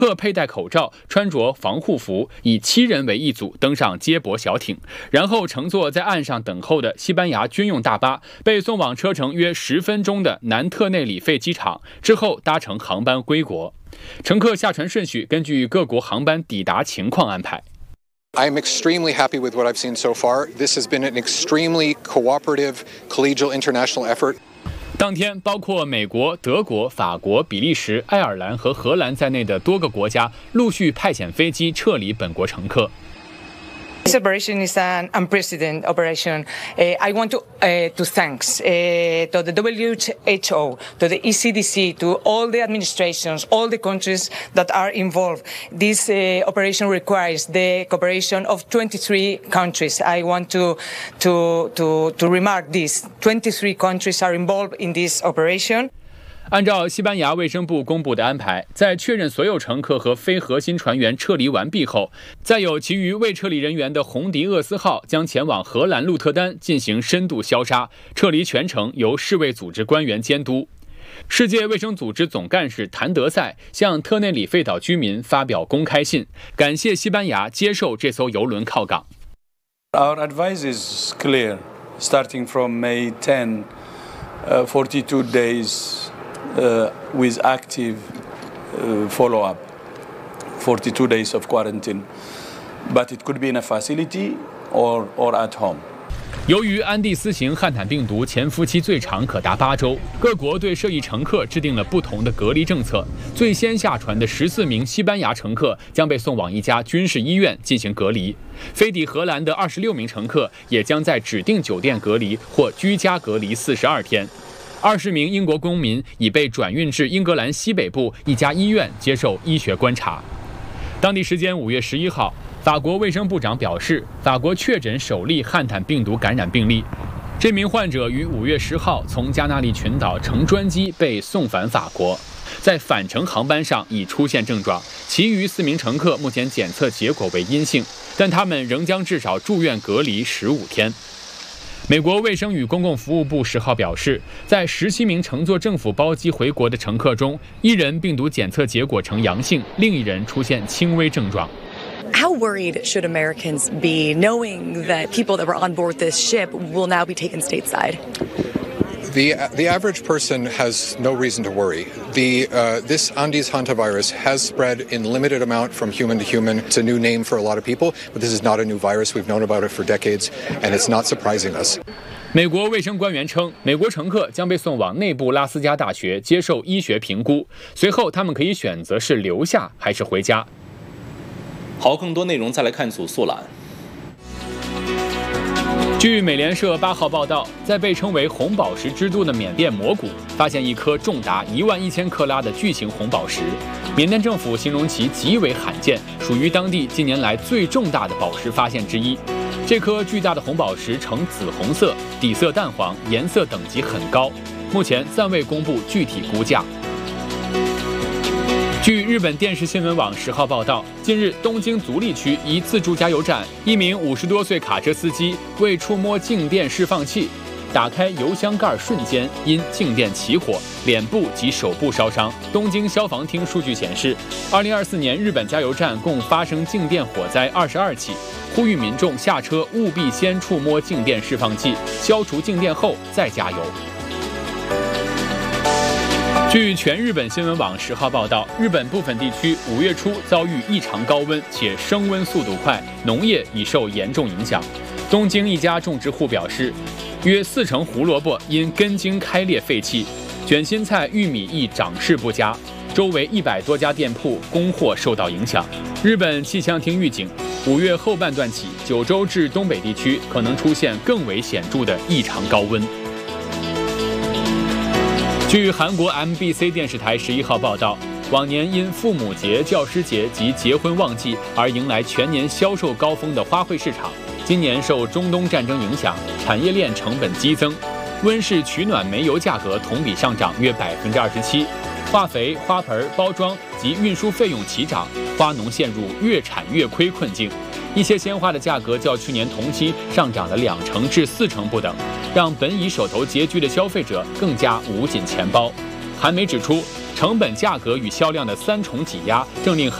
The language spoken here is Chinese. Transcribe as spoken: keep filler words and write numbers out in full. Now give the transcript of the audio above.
各佩戴口罩，穿着防护服，以七人为一组登上接驳小艇，然后乘坐在岸上等候的西班牙军用大巴，被送往车程约十分钟的南特内里费机场，之后搭乘航班归国。乘客下船顺序根据各国航班抵达情况安排。 I am extremely happy with what I've seen so far. This has been an extremely cooperative, collegial international effort. 当天，包括美国、德国、法国、比利时、爱尔兰和荷兰在内的多个国家陆续派遣飞机撤离本国乘客。 This operation is an unprecedented operation. Uh, I want to uh, to thanks uh, to the W H O, to the E C D C, to all the administrations, all the countries that are involved. This uh, operation requires the cooperation of twenty-three countries. I want to to to to remark this: twenty-three countries are involved in this operation. 按照西班牙卫生部公布的安排，在确认所有乘客和非核心船员撤离完毕后，载有其余未撤离人员的红迪厄斯号将前往荷兰鹿特丹进行深度消杀，撤离全程由世卫组织官员监督。世界卫生组织总干事谭德赛向特内里费岛居民发表公开信，感谢西班牙接受这艘邮轮靠港。 Our advice is clear, starting from May tenth, uh, forty-two days.Uh, with active uh, follow-up, forty-two days of quarantine. But it could be in a facility or, or at home. 由于安第斯型汉坦病毒潜伏期最长可达八周，各国对涉疫乘客制定了不同的隔离政策。最先下船的十四名西班牙乘客将被送往一家军事医院进行隔离，飞抵荷兰的二十六名乘客也将在指定酒店隔离或居家隔离四十二天。二十名英国公民已被转运至英格兰西北部一家医院接受医学观察。当地时间五月十一号，法国卫生部长表示，法国确诊首例汉坦病毒感染病例。这名患者于五月十号从加那利群岛乘专机被送返法国，在返程航班上已出现症状，其余四名乘客目前检测结果为阴性，但他们仍将至少住院隔离十五天。美国卫生与公共服务部十号表示，在十七名乘坐政府包机回国的乘客中，一人病毒检测结果呈阳性，另一人出现轻微症状。 How worried should Americans be knowing that people that were on board this ship will now be taken stateside? The, the average person has no reason to worry. The, uh, this Andes hantavirus has spread in limited amount from human to human. It's a new name for a lot of people, but this is not a new virus. We've known about it for decades, and it's not surprising us. 美国卫生官员称，美国乘客将被送往内布拉斯加大学接受医学评估，随后他们可以选择是留下还是回家。 好，更多内容再来看组速览。 据美联社八号报道，在被称为红宝石之都的缅甸摩谷，发现一颗重达一万一千克拉的巨型红宝石。缅甸政府形容其极为罕见，属于当地近年来最重大的宝石发现之一。这颗巨大的红宝石呈紫红色，底色淡黄，颜色等级很高。目前暂未公布具体估价。据日本电视新闻网十号报道，近日东京足立区一自助加油站，一名五十多岁卡车司机为触摸静电释放器，打开油箱盖瞬间因静电起火，脸部及手部烧伤。东京消防厅数据显示，二零二四年日本加油站共发生静电火灾二十二起，呼吁民众下车务必先触摸静电释放器，消除静电后再加油。据全日本新闻网十号报道，日本部分地区五月初遭遇异常高温，且升温速度快，农业已受严重影响。东京一家种植户表示，约四成胡萝卜因根茎开裂废弃，卷心菜、玉米亦长势不佳，周围一百多家店铺供货受到影响。日本气象厅预警，五月后半段起，九州至东北地区可能出现更为显著的异常高温。据韩国 M B C 电视台十一号报道，往年因父母节、教师节及结婚旺季而迎来全年销售高峰的花卉市场，今年受中东战争影响，产业链成本激增，温室取暖煤油价格同比上涨约百分之二十七，化肥、花盆、包装及运输费用齐涨，花农陷入越产越亏困境。一些鲜花的价格较去年同期上涨了两成至四成不等，让本已手头拮据的消费者更加捂紧钱包。 韩媒指出，成本、价格与销量的三重挤压正令